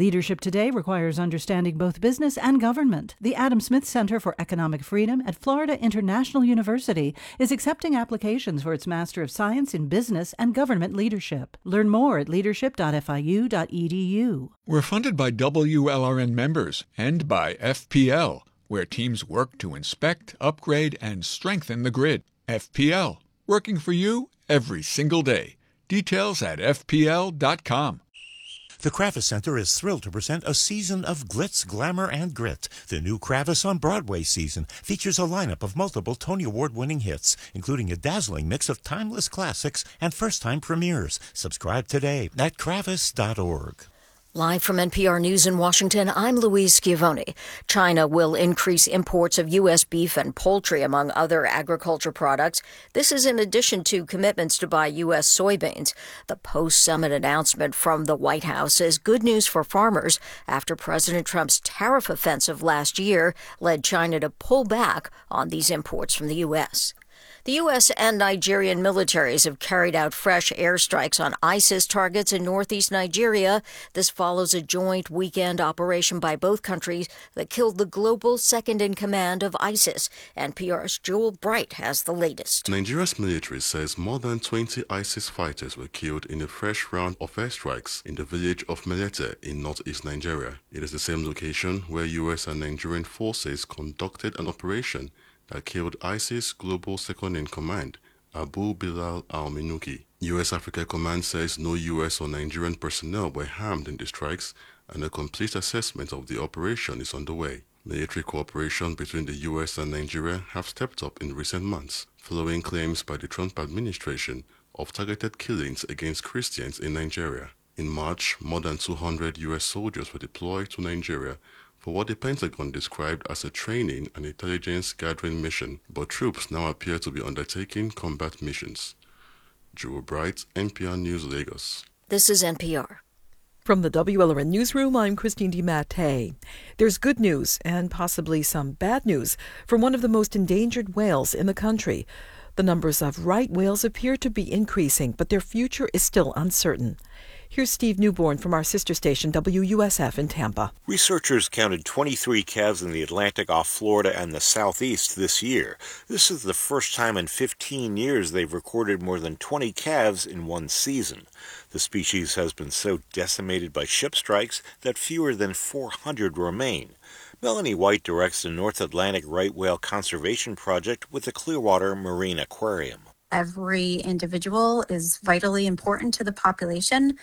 Leadership today requires understanding both business and government. The Adam Smith Center for Economic Freedom at Florida International University is accepting applications for its Master of Science in Business and Government Leadership. Learn more at leadership.fiu.edu. We're funded by WLRN members and by FPL, where teams work to inspect, upgrade, and strengthen the grid. FPL, working for you every single day. Details at fpl.com. The Kravis Center is thrilled to present a season of glitz, glamour, and grit. The new Kravis on Broadway season features a lineup of multiple Tony Award-winning hits, including a dazzling mix of timeless classics and first-time premieres. Subscribe today at kravis.org. Live from NPR News in Washington, I'm Louise Schiavone. China will increase imports of U.S. beef and poultry, among other agriculture products. This is in addition to commitments to buy U.S. soybeans. The post-summit announcement from the White House is good news for farmers after President Trump's tariff offensive last year led China to pull back on these imports from the U.S. The U.S. and Nigerian militaries have carried out fresh airstrikes on ISIS targets in northeast Nigeria. This follows a joint weekend operation by both countries that killed the global second-in-command of ISIS. NPR's Joel Bright has the latest. Nigeria's military says more than 20 ISIS fighters were killed in a fresh round of airstrikes in the village of Melete in northeast Nigeria. It is the same location where U.S. and Nigerian forces conducted an operation that killed ISIS global second-in-command, Abu Bilal al-Minuki. U.S. Africa Command says no U.S. or Nigerian personnel were harmed in the strikes, and a complete assessment of the operation is underway. Military cooperation between the U.S. and Nigeria have stepped up in recent months, following claims by the Trump administration of targeted killings against Christians in Nigeria. In March, more than 200 U.S. soldiers were deployed to Nigeria for what the Pentagon described as a training and intelligence gathering mission, but troops now appear to be undertaking combat missions. Joel Bright, NPR News, Lagos. This is NPR. From the WLRN Newsroom, I'm Christine DiMattei. There's good news and possibly some bad news from one of the most endangered whales in the country. The numbers of right whales appear to be increasing, but their future is still uncertain. Here's Steve Newborn from our sister station, WUSF in Tampa. Researchers counted 23 calves in the Atlantic off Florida and the Southeast this year. This is the first time in 15 years they've recorded more than 20 calves in one season. The species has been so decimated by ship strikes that fewer than 400 remain. Melanie White directs the North Atlantic Right Whale Conservation Project with the Clearwater Marine Aquarium. Every individual is vitally important to the population,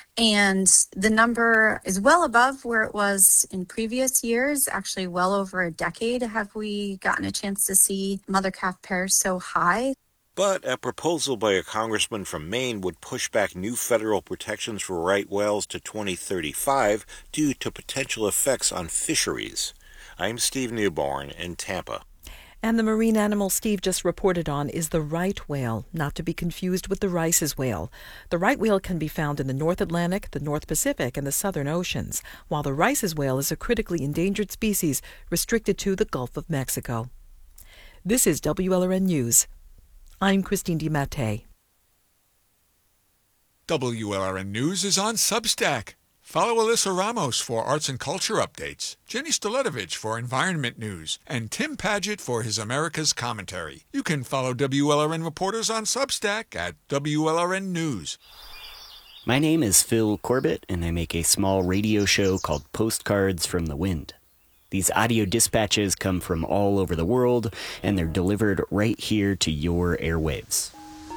and the number is well above where it was in previous years. Actually, well over a decade have we gotten a chance to see mother-calf pairs so high. But a proposal by a congressman from Maine would push back new federal protections for right whales to 2035 due to potential effects on fisheries. I'm Steve Newborn in Tampa. And the marine animal Steve just reported on is the right whale, not to be confused with the Rice's whale. The right whale can be found in the North Atlantic, the North Pacific, and the Southern Oceans, while the Rice's whale is a critically endangered species restricted to the Gulf of Mexico. This is WLRN News. I'm Christine DiMattei. WLRN News is on Substack. Follow Alyssa Ramos for arts and culture updates, Jenny Staletovich for environment news, and Tim Padgett for his America's commentary. You can follow WLRN reporters on Substack at WLRN News. My name is Phil Corbett, and I make a small radio show called Postcards from the Wind. These audio dispatches come from all over the world, and they're delivered right here to your airwaves.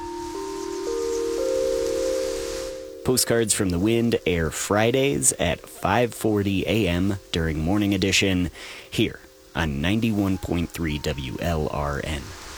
Postcards from the Wind air Fridays at 5:40 a.m. during Morning Edition here on 91.3 WLRN.